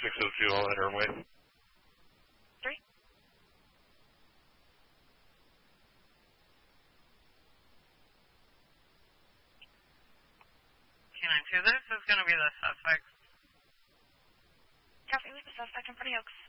602 on Interim Wave. 3. This is going to be the suspect. Copy with the suspect in Pretty Oaks.